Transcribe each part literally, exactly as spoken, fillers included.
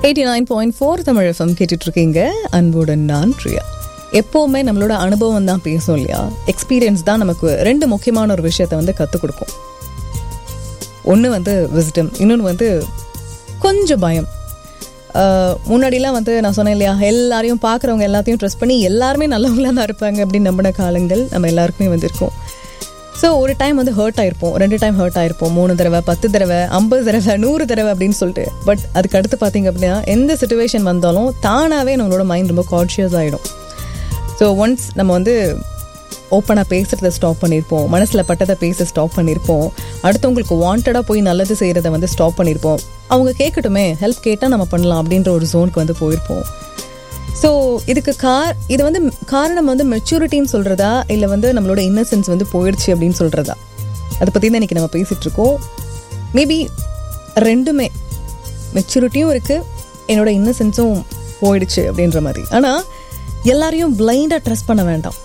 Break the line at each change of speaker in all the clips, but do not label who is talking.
Eighty nine point four Tamil FM கேட்டுட்ருக்கீங்க. அன்புடன் நான் பிரியா. எப்போவுமே நம்மளோட அனுபவம் தான் பேசும் இல்லையா? எக்ஸ்பீரியன்ஸ் தான் நமக்கு ரெண்டு முக்கியமான ஒரு விஷயத்தை வந்து கற்றுக் கொடுக்கும். ஒன்று வந்து விஸ்டம், இன்னொன்று வந்து கொஞ்சம் பயம். முன்னாடிலாம் வந்து நான் சொன்னேன் இல்லையா, எல்லாரையும் பார்க்குறவங்க எல்லாத்தையும் ட்ரஸ்ட் பண்ணி எல்லாருமே நல்லவங்களாக தான் இருப்பாங்க அப்படின்னு நம்பின காலங்கள் நம்ம எல்லாருக்குமே வந்திருக்கோம். ஸோ ஒரு டைம் வந்து ஹர்ட் ஆயிருப்போம், ரெண்டு டைம் ஹர்ட் ஆயிருப்போம், மூணு தடவை, பத்து தடவை, ஐம்பது தடவை, நூறு தடவை அப்படின்னு சொல்லிட்டு. பட் அதுக்கு அடுத்து பார்த்தீங்க அப்படின்னா எந்த சுச்சுவேஷன் வந்தாலும் தானாகவே நம்மளோட மைண்ட் ரொம்ப கான்ஷியஸ் ஆகிடும். ஸோ ஒன்ஸ் நம்ம வந்து ஓப்பனாக பேசுகிறத ஸ்டாப் பண்ணியிருப்போம், மனசில் பட்டதை பேச ஸ்டாப் பண்ணியிருப்போம், அடுத்தவங்களுக்கு வாண்டடாக போய் நல்லது செய்கிறத வந்து ஸ்டாப் பண்ணியிருப்போம். அவங்க கேட்கட்டுமே, ஹெல்ப் கேட்டால் நம்ம பண்ணலாம் அப்படின்ற ஒரு ஜோனுக்கு வந்து போயிருப்போம். ஸோ இதுக்கு கார் இது வந்து காரணம் வந்து மெச்சூரிட்டின்னு சொல்கிறதா இல்லை வந்து நம்மளோட இன்னசென்ஸ் வந்து போயிடுச்சு அப்படின்னு சொல்கிறதா, அதை பற்றி தான் இன்றைக்கி நம்ம பேசிகிட்ருக்கோம். மேபி ரெண்டுமே, மெச்சூரிட்டியும் இருக்குது, என்னோட இன்னசென்ஸும் போயிடுச்சு அப்படின்ற மாதிரி. ஆனால் எல்லாரையும் பிளைண்டாக ட்ரஸ்ட் பண்ண வேண்டாம்.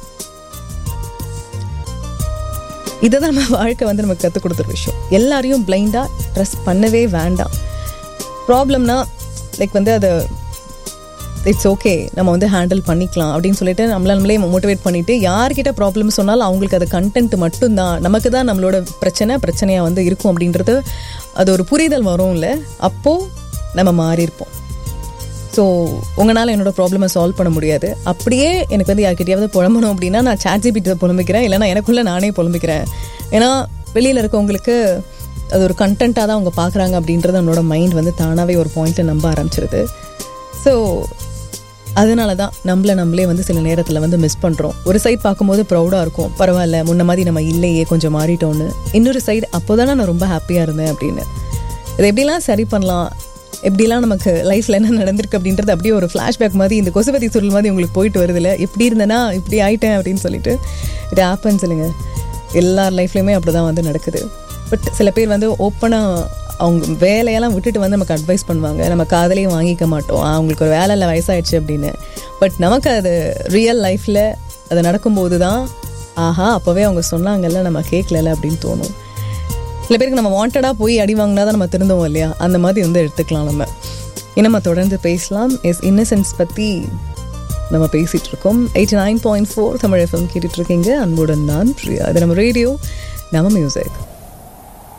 இதை தான் நம்ம வாழ்க்கை வந்து நமக்கு கற்றுக் கொடுத்துற விஷயம். எல்லாரையும் பிளைண்டாக ட்ரஸ்ட் பண்ணவே வேண்டாம். ப்ராப்ளம்னா லைக் வந்து அதை இட்ஸ் ஓகே, நம்ம வந்து ஹேண்டில் பண்ணிக்கலாம் அப்படின்னு சொல்லிட்டு நம்மள நம்மளே மோட்டிவேட் பண்ணிவிட்டு யார்கிட்ட ப்ராப்ளம் சொன்னாலும் அவங்களுக்கு அது கண்டென்ட் மட்டும்தான், நமக்கு தான் நம்மளோட பிரச்சனை பிரச்சனையாக வந்து இருக்கும் அப்படின்றது அது ஒரு புரிதல் வரும் இல்லை, அப்போது நம்ம மாறியிருப்போம். ஸோ உங்களால் என்னோடய ப்ராப்ளமை சால்வ் பண்ண முடியாது. அப்படியே எனக்கு வந்து யார்கிட்டையாவது புலம்பணும் அப்படின்னா நான் சாட் ஜிபிடி புலம்பிக்கிறேன், இல்லைனா எனக்குள்ளே நானே புலம்பிக்கிறேன். ஏன்னா வெளியில் இருக்கவங்களுக்கு அது ஒரு கண்டென்ட்டாக தான் அவங்க பார்க்குறாங்க அப்படின்றது நம்மளோட மைண்ட் வந்து தானாகவே ஒரு பாயிண்ட்டை நம்ப ஆரம்பிச்சிருது. ஸோ அதனால தான் நம்மளை நம்மளே வந்து சில நேரத்தில் வந்து மிஸ் பண்ணுறோம். ஒரு சைட் பார்க்கும்போது ப்ரௌடாக இருக்கும், பரவாயில்ல முன்ன மாதிரி நம்ம இல்லையே, கொஞ்சம் மாறிட்டோன்னு. இன்னொரு சைடு அப்போ தானே நான் ரொம்ப ஹாப்பியாக இருந்தேன் அப்படின்னு. இது எப்படிலாம் சரி பண்ணலாம், எப்படிலாம் நமக்கு லைஃப்பில் என்ன நடந்திருக்கு அப்படின்றது அப்படியே ஒரு ஃப்ளாஷ்பேக் மாதிரி இந்த கொசுபதி சுருள் மாதிரி உங்களுக்கு போயிட்டு வருதில்ல, எப்படி இருந்தேன்னா இப்படி ஆயிட்டேன் அப்படின்னு சொல்லிட்டு. இது ஹேப்பன்ஸ் இல்லைங்க, எல்லார் லைஃப்லையுமே அப்படி தான் வந்து நடக்குது. பட் சில பேர் வந்து ஓப்பனாக அவங்க வேலையெல்லாம் விட்டுட்டு வந்து நமக்கு அட்வைஸ் பண்ணுவாங்க, நம்ம காதலையும் வாங்கிக்க மாட்டோம், அவங்களுக்கு ஒரு வேலை இல்லை வயசாகிடுச்சு அப்படின்னு. பட் நமக்கு அது ரியல் லைஃப்பில் அது நடக்கும்போது தான் ஆஹா அப்போவே அவங்க சொன்னாங்கல்ல நம்ம கேட்கல அப்படின்னு தோணும். சில பேருக்கு நம்ம வாண்டடாக போய் அடி வாங்கினா தான் நம்ம திருந்துவோம் இல்லையா, அந்த மாதிரி வந்து எடுத்துக்கலாம் நம்ம. இன்னும் நம்ம தொடர்ந்து பேசலாம். எஸ் இன்னசென்ஸ் பற்றி நம்ம பேசிகிட்டு இருக்கோம். Eighty nine point four Tamil FM கேட்டுட்ருக்கீங்க. அன்புடன் நான் பிரியா. அது நம்ம ரேடியோ, நம்ம மியூசிக்.